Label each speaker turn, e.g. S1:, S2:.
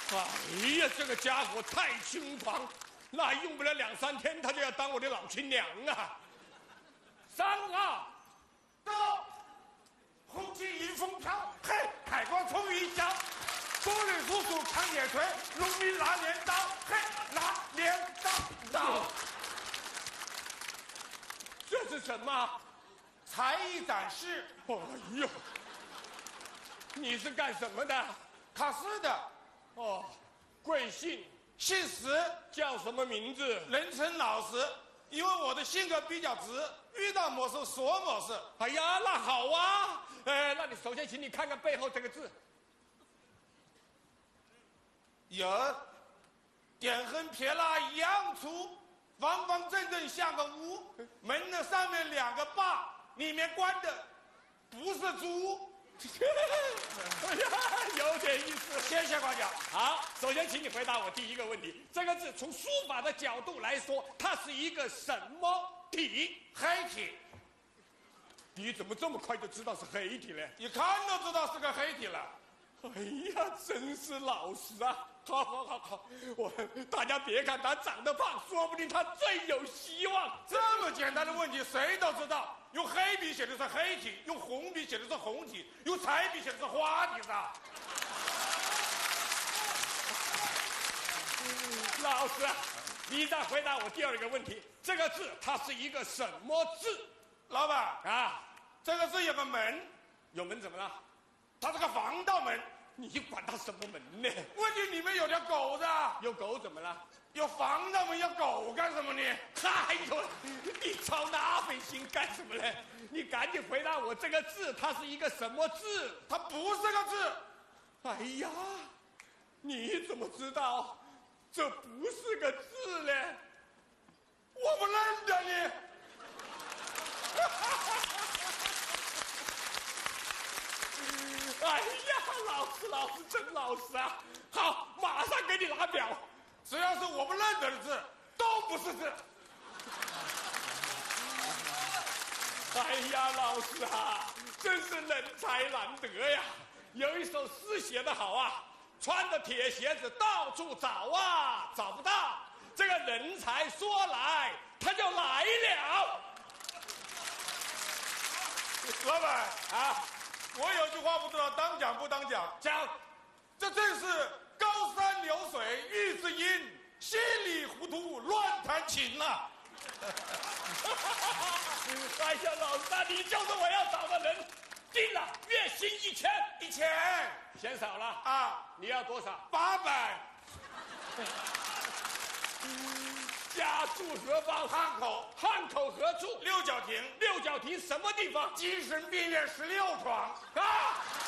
S1: 哎呀，这个家伙太轻狂，那用不了2、3天，他就要当我的老亲娘啊！3、2，
S2: 到，红旗迎风飘，嘿，海光冲云霄，多人叔叔扛铁锤，农民拿镰刀，嘿，拿镰刀。
S1: 这是什么？
S2: 才艺展示。
S1: 哎呦，你是干什么的？
S2: 考试的。
S1: 哦，贵姓？
S2: 姓石，
S1: 叫什么名字？
S2: 人称老石，因为我的性格比较直，遇到某事说某事。
S1: 哎呀，那好啊。那你首先请你看看背后这个字。
S2: 有，点横撇捺一样粗，方方正正像个屋，门的上面2个把，里面关的不是猪。
S1: 哎呀，有点意思。
S2: 谢谢官长。
S1: 好，首先请你回答我第一个问题。这个字从书法的角度来说，它是一个什么体？
S2: 黑体。
S1: 你怎么这么快就知道是黑体呢？
S2: 一看都知道是个黑体了。
S1: 哎呀，真是老实啊！好，大家别看他长得胖，说不定他最有希望。
S2: 这么简单的问题谁都知道，用黑笔写的是黑体，用红笔写的是红体，用彩笔写的是花体的。
S1: 老师，你再回答我第2个问题，这个字它是一个什么字？
S2: 老板
S1: 啊，
S2: 这个字有个门，
S1: 有门怎么了？
S2: 它是个防盗门。
S1: 你管它什么门呢？
S2: 问题里面有条狗子。
S1: 有狗怎么了？
S2: 有防盗门，要狗干什么呢？
S1: 哎呦，你操那份心干什么呢？你赶紧回答我，这个字它是一个什么字？
S2: 它不是个字。
S1: 哎呀，你怎么知道这不是个字呢？
S2: 我不认得你。
S1: 哎呀，老师真老实啊！好，马上给你拿表。
S2: 只要是我不认得的字，都不是字。
S1: 哎呀，老师啊，真是人才难得呀！有一首诗写得好啊，穿着铁鞋子到处找啊，找不到。这个人才说来，他就来了。
S2: 老板啊，我有句话不知道当讲不当讲。
S1: 讲，
S2: 这正是高山流水遇知音，稀里糊涂乱弹琴啊。
S1: 哎呀，老师啊，你就是我要找的人。定了，月薪1000，嫌少了
S2: 啊？
S1: 你要多少
S2: ？800。
S1: 家住何方？
S2: 汉口。
S1: 汉口何处？
S2: 六角亭。
S1: 六角亭什么地方？
S2: 精神病院16床。
S1: 啊！